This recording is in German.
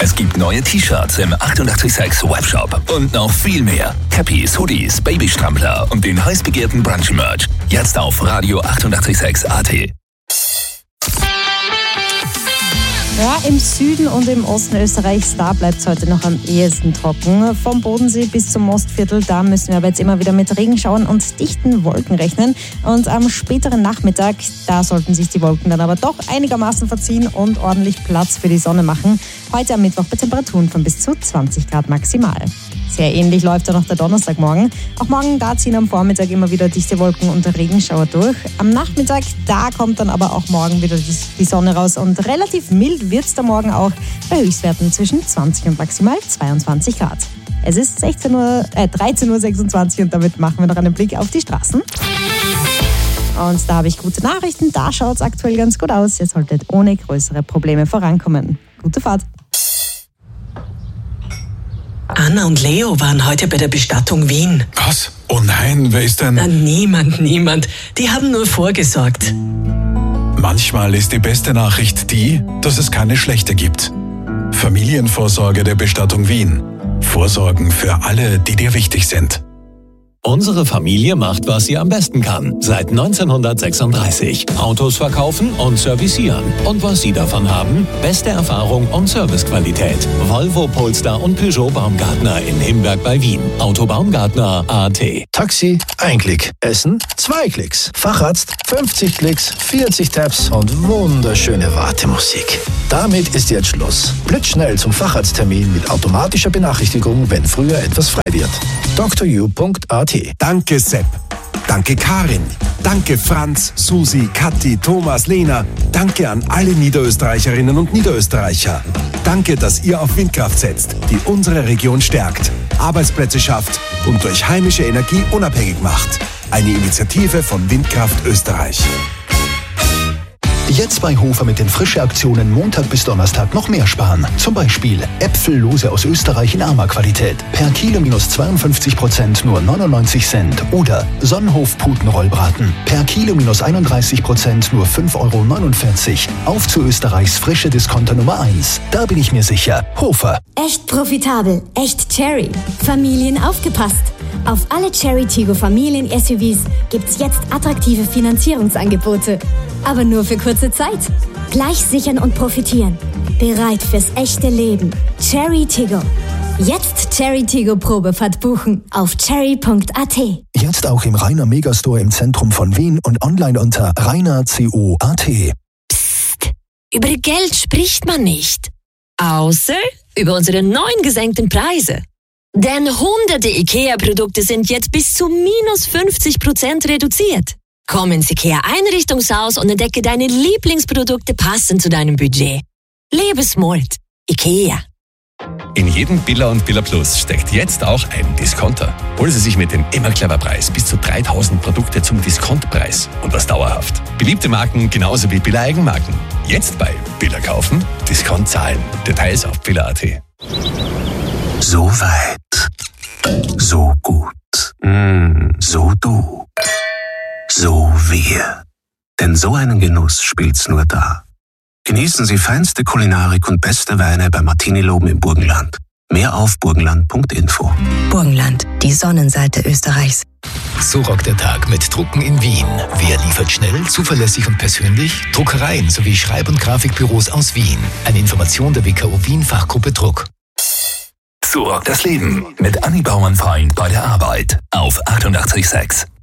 Es gibt neue T-Shirts im 886 Webshop und noch viel mehr. Cappies, Hoodies, Babystrampler und den heiß begehrten Brunch-Merch. Jetzt auf Radio 886 AT. Ja, im Süden und im Osten Österreichs, da bleibt es heute noch am ehesten trocken. Vom Bodensee bis zum Mostviertel, da müssen wir aber jetzt immer wieder mit Regenschauern und dichten Wolken rechnen. Und am späteren Nachmittag, da sollten sich die Wolken dann aber doch einigermaßen verziehen und ordentlich Platz für die Sonne machen. Heute am Mittwoch bei Temperaturen von bis zu 20 Grad maximal. Sehr ähnlich läuft dann noch der Donnerstagmorgen. Auch morgen, da ziehen am Vormittag immer wieder dichte Wolken und Regenschauer durch. Am Nachmittag, da kommt dann aber auch morgen wieder die Sonne raus und relativ mild wird es da morgen auch bei Höchstwerten zwischen 20 und maximal 22 Grad. Es ist 13.26 Uhr und damit machen wir noch einen Blick auf die Straßen. Und da habe ich gute Nachrichten, da schaut es aktuell ganz gut aus. Ihr solltet ohne größere Probleme vorankommen. Gute Fahrt! Anna und Leo waren heute bei der Bestattung Wien. Was? Oh nein, wer ist denn? Na, niemand. Die haben nur vorgesorgt. Manchmal ist die beste Nachricht die, dass es keine schlechte gibt. Familienvorsorge der Bestattung Wien. Vorsorgen für alle, die dir wichtig sind. Unsere Familie macht, was sie am besten kann. Seit 1936. Autos verkaufen und servicieren. Und was Sie davon haben? Beste Erfahrung und Servicequalität. Volvo, Polestar und Peugeot Baumgartner in Himberg bei Wien. Auto Baumgartner AT. Taxi, 1 Klick. Essen, 2 Klicks. Facharzt, 50 Klicks, 40 Tabs und wunderschöne Wartemusik. Damit ist jetzt Schluss. Blitzschnell zum Facharzttermin mit automatischer Benachrichtigung, wenn früher etwas frei wird. DrU.at. Danke Sepp. Danke Karin. Danke Franz, Susi, Kathi, Thomas, Lena. Danke an alle Niederösterreicherinnen und Niederösterreicher. Danke, dass ihr auf Windkraft setzt, die unsere Region stärkt, Arbeitsplätze schafft und durch heimische Energie unabhängig macht. Eine Initiative von Windkraft Österreich. Jetzt bei Hofer mit den Frische-Aktionen Montag bis Donnerstag noch mehr sparen. Zum Beispiel Äpfellose aus Österreich in Arma-Qualität. Per Kilo minus 52% nur 99 Cent. Oder Sonnenhof-Putenrollbraten. Per Kilo minus 31% nur 5,49 €. Auf zu Österreichs frische Discounter Nummer 1. Da bin ich mir sicher. Hofer. Echt profitabel. Echt Cherry. Familien aufgepasst. Auf alle Cherry Tiggo Familien-SUVs gibt's jetzt attraktive Finanzierungsangebote. Aber nur für kurze Zeit. Gleich sichern und profitieren. Bereit fürs echte Leben. Cherry Tiggo. Jetzt Cherry Tiggo Probefahrt buchen auf cherry.at. Jetzt auch im Rainer Megastore im Zentrum von Wien und online unter rainer.co.at. Psst, über Geld spricht man nicht. Außer über unsere neuen gesenkten Preise. Denn hunderte IKEA-Produkte sind jetzt bis zu minus 50% reduziert. Komm ins IKEA-Einrichtungshaus und entdecke deine Lieblingsprodukte passend zu deinem Budget. Lebe smart. IKEA. In jedem Billa und Billa Plus steckt jetzt auch ein Discounter. Holen Sie sich mit dem immer clever Preis bis zu 3000 Produkte zum Diskontpreis und das dauerhaft. Beliebte Marken genauso wie Billa Eigenmarken. Jetzt bei Billa kaufen, Discount zahlen. Details auf billa.at. So weit, so gut, so du, so wir. Denn so einen Genuss spielt's nur da. Genießen Sie feinste Kulinarik und beste Weine bei Martini-Loben im Burgenland. Mehr auf burgenland.info. Burgenland, die Sonnenseite Österreichs. So rockt der Tag mit Drucken in Wien. Wer liefert schnell, zuverlässig und persönlich? Druckereien sowie Schreib- und Grafikbüros aus Wien. Eine Information der WKO Wien Fachgruppe Druck. So rockt das Leben mit Anni Bauernfeind bei der Arbeit auf 88,6.